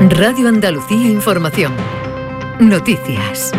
Radio Andalucía Información. Noticias.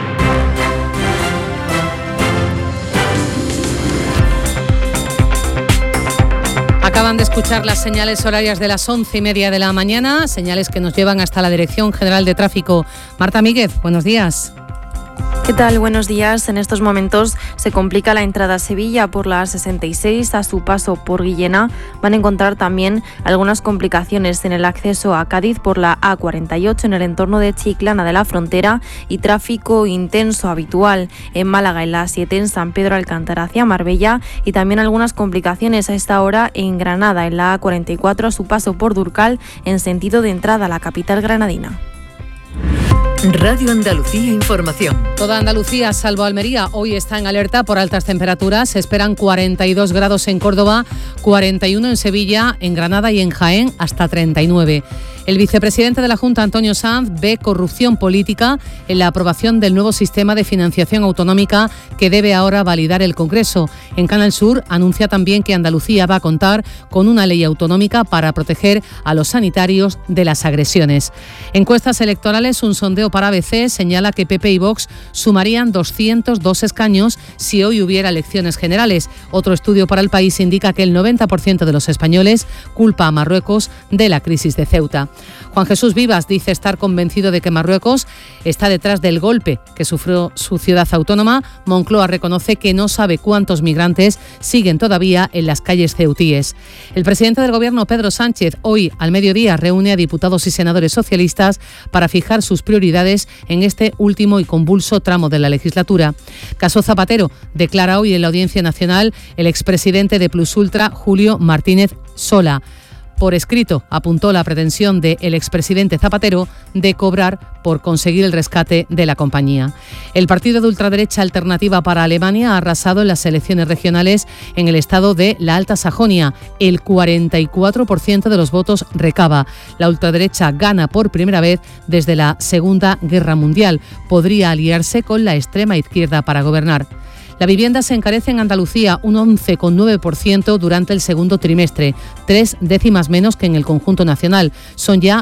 Acaban de escuchar las señales horarias de las 11:30 de la mañana, señales que nos llevan hasta la Dirección General de Tráfico. Marta Míguez, buenos días. ¿Qué tal? Buenos días. En estos momentos se complica la entrada a Sevilla por la A66 a su paso por Guillena. Van a encontrar también algunas complicaciones en el acceso a Cádiz por la A48 en el entorno de Chiclana de la Frontera y tráfico intenso habitual en Málaga en la A7 en San Pedro Alcántara hacia Marbella y también algunas complicaciones a esta hora en Granada en la A44 a su paso por Durcal en sentido de entrada a la capital granadina. Radio Andalucía Información. Toda Andalucía, salvo Almería, hoy está en alerta por altas temperaturas. Se esperan 42 grados en Córdoba, 41 en Sevilla, en Granada y en Jaén hasta 39. El vicepresidente de la Junta, Antonio Sanz, ve corrupción política en la aprobación del nuevo sistema de financiación autonómica que debe ahora validar el Congreso. En Canal Sur anuncia también que Andalucía va a contar con una ley autonómica para proteger a los sanitarios de las agresiones. Encuestas electorales, un sondeo para ABC señala que PP y Vox sumarían 202 escaños si hoy hubiera elecciones generales. Otro estudio para El País indica que el 90% de los españoles culpa a Marruecos de la crisis de Ceuta. Juan Jesús Vivas dice estar convencido de que Marruecos está detrás del golpe que sufrió su ciudad autónoma. Moncloa reconoce que no sabe cuántos migrantes siguen todavía en las calles ceutíes. El presidente del Gobierno, Pedro Sánchez, hoy al mediodía reúne a diputados y senadores socialistas para fijar sus prioridades en este último y convulso tramo de la legislatura. Caso Zapatero declara hoy en la Audiencia Nacional el expresidente de Plus Ultra, Julio Martínez Sola. Por escrito, apuntó la pretensión del expresidente Zapatero de cobrar por conseguir el rescate de la compañía. El partido de ultraderecha Alternativa para Alemania ha arrasado en las elecciones regionales en el estado de la Alta Sajonia. El 44% de los votos recaba. La ultraderecha gana por primera vez desde la Segunda Guerra Mundial. Podría aliarse con la extrema izquierda para gobernar. La vivienda se encarece en Andalucía un 11,9% durante el segundo trimestre, 3 décimas menos que en el conjunto nacional. Son ya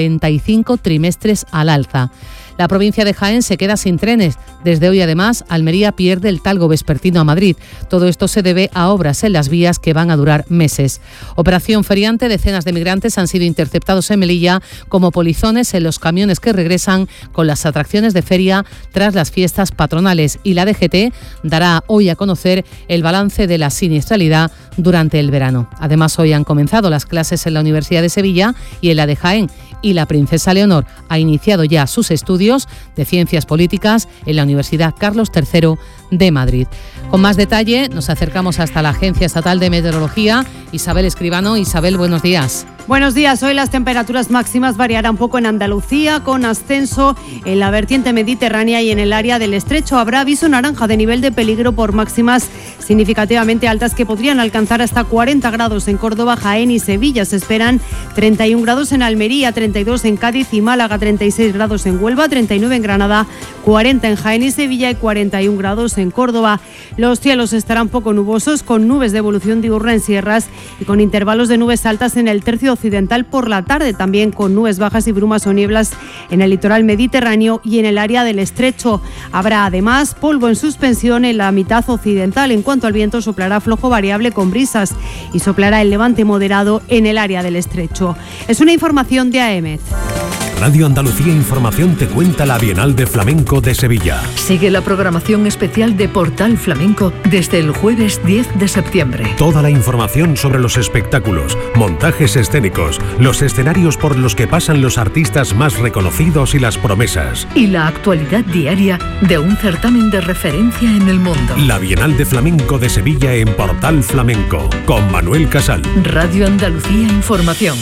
45 trimestres al alza. La provincia de Jaén se queda sin trenes. Desde hoy, además, Almería pierde el talgo vespertino a Madrid. Todo esto se debe a obras en las vías que van a durar meses. Operación feriante, decenas de migrantes han sido interceptados en Melilla como polizones en los camiones que regresan con las atracciones de feria tras las fiestas patronales. Y la DGT dará hoy a conocer el balance de la siniestralidad durante el verano. Además, hoy han comenzado las clases en la Universidad de Sevilla y en la de Jaén. Y la princesa Leonor ha iniciado ya sus estudios de Ciencias Políticas en la Universidad Carlos III de Madrid. Con más detalle nos acercamos hasta la Agencia Estatal de Meteorología. Isabel Escribano. Isabel, buenos días. Buenos días. Hoy las temperaturas máximas variarán un poco en Andalucía, con ascenso en la vertiente mediterránea y en el área del Estrecho. Habrá aviso naranja de nivel de peligro por máximas significativamente altas que podrían alcanzar hasta 40 grados en Córdoba, Jaén y Sevilla. Se esperan 31 grados en Almería, 32 en Cádiz y Málaga, 36 grados en Huelva, 39 en Granada, 40 en Jaén y Sevilla y 41 grados en Córdoba. Los cielos estarán poco nubosos, con nubes de evolución diurna en sierras y con intervalos de nubes altas en el tercio occidental por la tarde, también con nubes bajas y brumas o nieblas en el litoral mediterráneo y en el área del Estrecho. Habrá además polvo en suspensión en la mitad occidental. En cuanto al viento, soplará flojo variable con brisas y soplará el levante moderado en el área del Estrecho. Es una información de AEMET. Radio Andalucía Información te cuenta la Bienal de Flamenco de Sevilla. Sigue la programación especial de Portal Flamenco desde el jueves 10 de septiembre. Toda la información sobre los espectáculos, montajes escénicos, los escenarios por los que pasan los artistas más reconocidos y las promesas. Y la actualidad diaria de un certamen de referencia en el mundo. La Bienal de Flamenco de Sevilla en Portal Flamenco, con Manuel Casal. Radio Andalucía Información.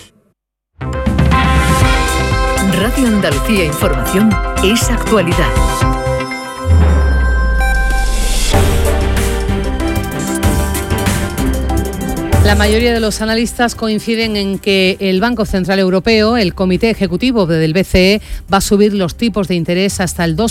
Radio Andalucía Información es actualidad. La mayoría de los analistas coinciden en que el Banco Central Europeo, el Comité Ejecutivo del BCE, va a subir los tipos de interés hasta el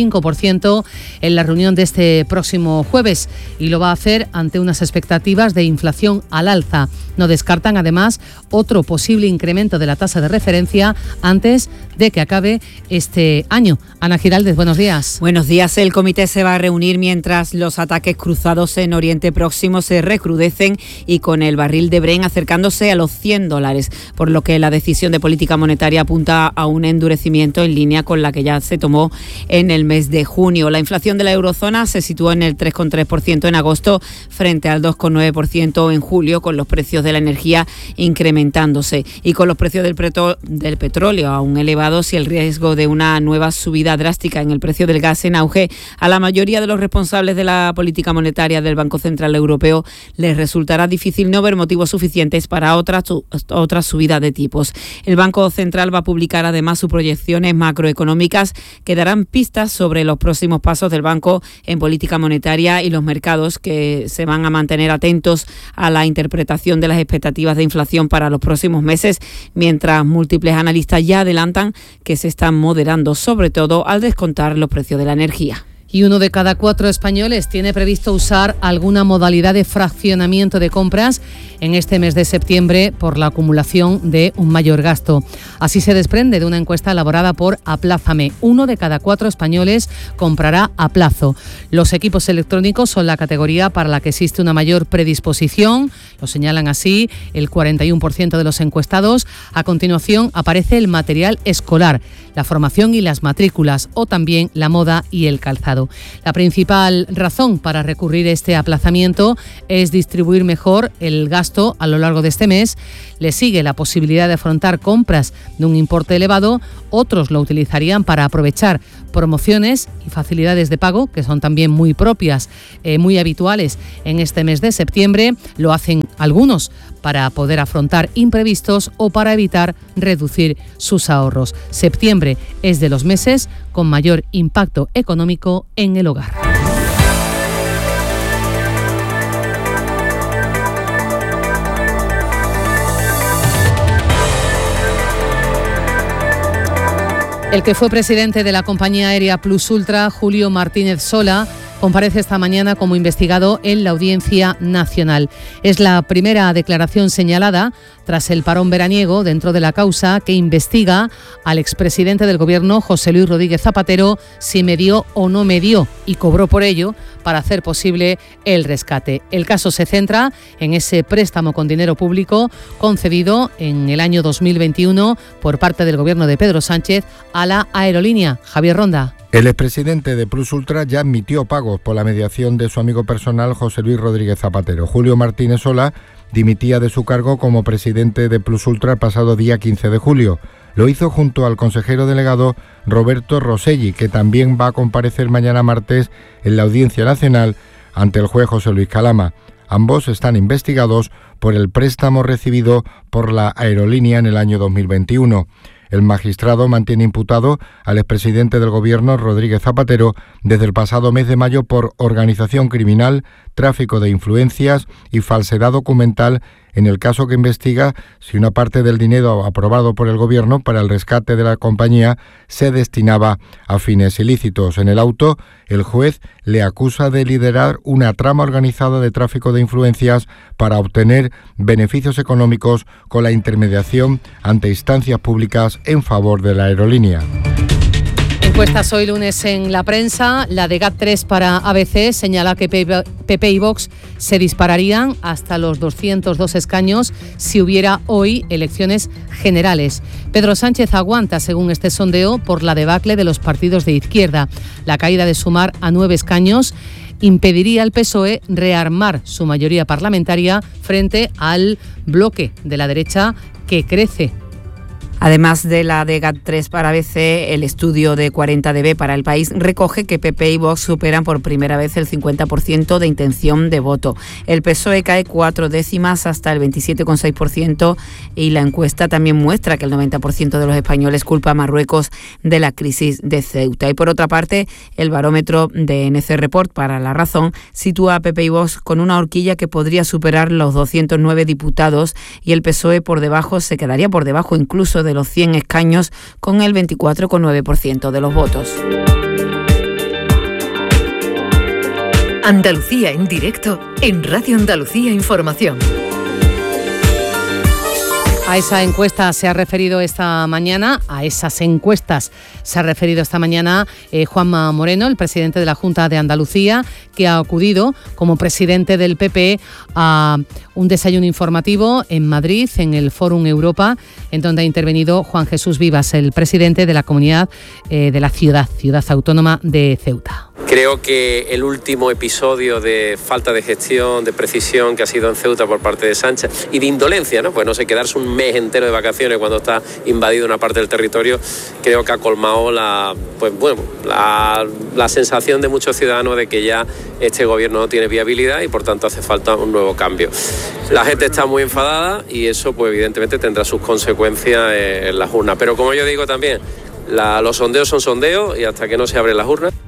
2,5% en la reunión de este próximo jueves y lo va a hacer ante unas expectativas de inflación al alza. No descartan además otro posible incremento de la tasa de referencia antes de que acabe este año. Ana Giraldez, buenos días. Buenos días. El comité se va a reunir mientras los ataques cruzados en Oriente Próximo se recrudecen y con el barril de Brent acercándose a los $100, por lo que la decisión de política monetaria apunta a un endurecimiento en línea con la que ya se tomó en el mes de junio. La inflación de la eurozona se situó en el 3,3% en agosto frente al 2,9% en julio, con los precios de la energía incrementándose y con los precios del petróleo aún elevados y el riesgo de una nueva subida drástica en el precio del gas en auge. A la mayoría de los responsables de la política monetaria del Banco Central Europeo les resultará difícil no ver motivos suficientes para otra subida de tipos. El Banco Central va a publicar además sus proyecciones macroeconómicas que darán pistas sobre los próximos pasos del banco en política monetaria y los mercados que se van a mantener atentos a la interpretación de las expectativas de inflación para los próximos meses, mientras múltiples analistas ya adelantan que se están moderando, sobre todo al descontar los precios de la energía. Y 1 de cada 4 españoles tiene previsto usar alguna modalidad de fraccionamiento de compras en este mes de septiembre por la acumulación de un mayor gasto. Así se desprende de una encuesta elaborada por Aplázame. 1 de cada 4 españoles comprará a plazo. Los equipos electrónicos son la categoría para la que existe una mayor predisposición. Lo señalan así el 41% de los encuestados. A continuación aparece el material escolar, la formación y las matrículas, o también la moda y el calzado. La principal razón para recurrir a este aplazamiento es distribuir mejor el gasto a lo largo de este mes. Le sigue la posibilidad de afrontar compras de un importe elevado. Otros lo utilizarían para aprovechar promociones y facilidades de pago, que son también muy propias, muy habituales en este mes de septiembre. Lo hacen algunos para poder afrontar imprevistos o para evitar reducir sus ahorros. Septiembre es de los meses con mayor impacto económico en el hogar. El que fue presidente de la compañía aérea Plus Ultra, Julio Martínez Sola, comparece esta mañana como investigado en la Audiencia Nacional. Es la primera declaración señalada tras el parón veraniego dentro de la causa que investiga al expresidente del Gobierno, José Luis Rodríguez Zapatero, si medió o no medió y cobró por ello para hacer posible el rescate. El caso se centra en ese préstamo con dinero público concedido en el año 2021 por parte del Gobierno de Pedro Sánchez a la aerolínea. Javier Ronda. El expresidente de Plus Ultra ya admitió pagos por la mediación de su amigo personal José Luis Rodríguez Zapatero. Julio Martínez Sola dimitía de su cargo como presidente de Plus Ultra el pasado día 15 de julio. Lo hizo junto al consejero delegado Roberto Roselli, que también va a comparecer mañana martes en la Audiencia Nacional ante el juez José Luis Calama. Ambos están investigados por el préstamo recibido por la aerolínea en el año 2021. El magistrado mantiene imputado al expresidente del Gobierno, Rodríguez Zapatero, desde el pasado mes de mayo por organización criminal, tráfico de influencias y falsedad documental, en el caso que investiga si una parte del dinero aprobado por el Gobierno para el rescate de la compañía se destinaba a fines ilícitos. En el auto, el juez le acusa de liderar una trama organizada de tráfico de influencias para obtener beneficios económicos con la intermediación ante instancias públicas en favor de la aerolínea. Encuestas hoy lunes en la prensa. La de GAT3 para ABC señala que PP y Vox se dispararían hasta los 202 escaños si hubiera hoy elecciones generales. Pedro Sánchez aguanta, según este sondeo, por la debacle de los partidos de izquierda. La caída de Sumar a 9 escaños impediría al PSOE rearmar su mayoría parlamentaria frente al bloque de la derecha que crece. Además de la de GAT3 para ABC, el estudio de 40DB para El País recoge que PP y Vox superan por primera vez el 50% de intención de voto. El PSOE cae 4 décimas hasta el 27,6% y la encuesta también muestra que el 90% de los españoles culpa a Marruecos de la crisis de Ceuta. Y por otra parte, el barómetro de NC Report para La Razón sitúa a PP y Vox con una horquilla que podría superar los 209 diputados y el PSOE se quedaría por debajo incluso de los 100 escaños con el 24,9% de los votos. Andalucía en directo en Radio Andalucía Información. A esa encuesta se ha referido esta mañana, Juanma Moreno, el presidente de la Junta de Andalucía, que ha acudido como presidente del PP a un desayuno informativo en Madrid, en el Fórum Europa, en donde ha intervenido Juan Jesús Vivas, el presidente de la comunidad de la ciudad autónoma de Ceuta. Creo que el último episodio de falta de gestión, de precisión que ha sido en Ceuta por parte de Sánchez y de indolencia, ¿no? Pues no sé, quedarse un mes entero de vacaciones cuando está invadido una parte del territorio, creo que ha colmado la sensación de muchos ciudadanos de que ya este gobierno no tiene viabilidad y por tanto hace falta un nuevo cambio. La gente está muy enfadada y eso pues evidentemente tendrá sus consecuencias en las urnas. Pero como yo digo también, los sondeos son sondeos y hasta que no se abren las urnas.